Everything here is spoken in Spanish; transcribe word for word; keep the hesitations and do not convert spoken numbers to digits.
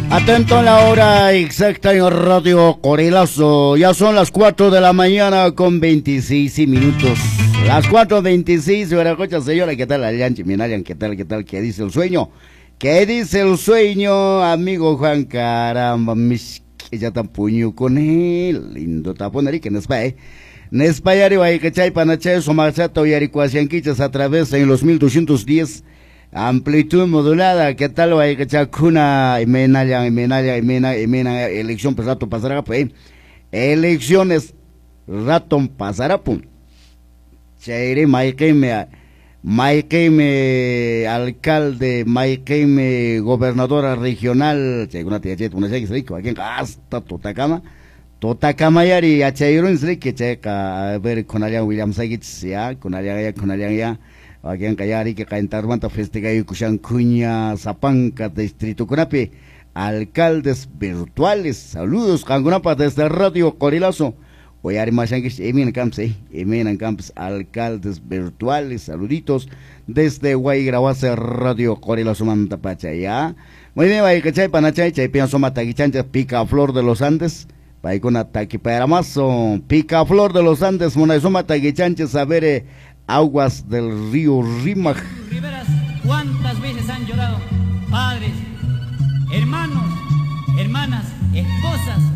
Atento a la hora exacta en Radio Corilazo. Ya son las cuatro de la mañana con veintiséis minutos. Las cuatro veintiséis, Veracocha, señora, ¿qué tal? Alianchi, Minalian, ¿qué tal? ¿Qué tal? ¿Qué dice el sueño? ¿Qué dice el sueño, amigo Juan? Caramba, mis que ya tan puño con él. Lindo tapón, que nos va, eh. Nespayari, Guaycachay, Panachay, Somachato y Aricuasianquichas a través en los mil doscientos diez. Amplitud modulada, ¿qué tal? Guaycachacuna, Imenayan, Imenayan, Imena, Imena, elección, pues rato pasará, pues. Elecciones, ratón pasará, pum. Chaire, Maikeme, Maikeme, alcalde, Maikeme, gobernadora regional, una tía, una tía, aquí en hasta Totacama, Totacama yari, a Chairo en Sri, que checa, a ver, con allá William Sagitz, ya, con allá, ya, con allá, ya, aquí en Cayari, que caen Tarmanta, Festiga y Cushan Cuña, Zapanca, Distrito Cunape, alcaldes virtuales, saludos, Cangunapa, desde Radio Corilazo. Hoy Arimashankish, Emin Camps, Emin Camps, alcaldes virtuales, saluditos desde Guaygrahuase, Radio Corilazo Mantapacha, ya. Muy bien, Guaycachay, Panachay, Chaypian Soma Taquichancha, Pica Flor de los Andes, Paicona Taquipairamazo, Pica Flor de los Andes, Monazoma Taquichancha, Sabere, aguas del río Rímac. Riveras, ¿cuántas veces han llorado? Padres, hermanos, hermanas, esposas,